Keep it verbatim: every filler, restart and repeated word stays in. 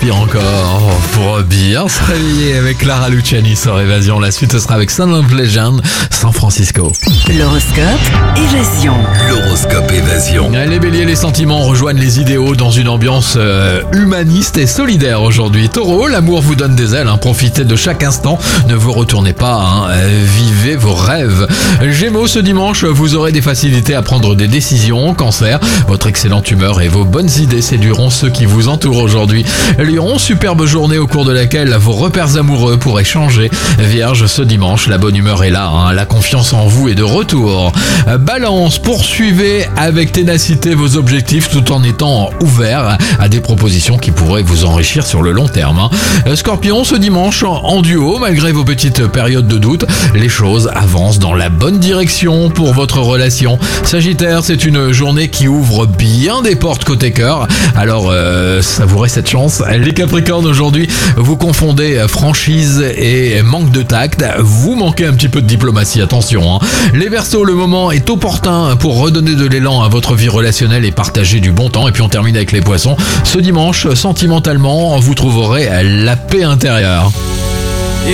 aujourd'hui encore pour bien se réveiller avec Clara Luciani sur Évasion. La suite sera avec Son of Legend, San Francisco. L'horoscope Évasion. L'horoscope Évasion. Les béliers, les sentiments rejoignent les idéaux dans une ambiance euh, humaniste et solidaire aujourd'hui. Taureau, l'amour vous donne des ailes, hein, profitez de chaque instant, ne vous retournez pas, hein, euh, vivez vos rêves. Gémeaux, ce dimanche, vous aurez des facilités à prendre des décisions. Cancer, votre excellente humeur et vos bonnes idées séduiront ceux qui vous entourent aujourd'hui. Lion, superbe journée au cours de laquelle vos repères amoureux pourraient changer. Vierge, ce dimanche, la bonne humeur est là, hein, la confiance en vous est de retour. Balance, poursuivez avec ténacité vos objectifs tout en étant ouvert à des propositions qui pourraient vous enrichir sur le long terme. Hein. Scorpion, ce dimanche, en duo, malgré vos petites périodes de doute, les choses avancent dans la bonne direction pour votre relation. Sagittaire, c'est une journée qui ouvre bien des portes côté cœur, alors euh, savourez cette chance. Les Capricornes, aujourd'hui, vous confondez franchise et manque de tact, vous manquez un petit peu de diplomatie, attention. Hein. Les Verseaux, le moment est opportun pour redonner de l'élan à votre vie relationnelle et partager du bon temps. Et puis on termine avec les Poissons. Ce dimanche, sentimentalement, vous trouverez la paix intérieure.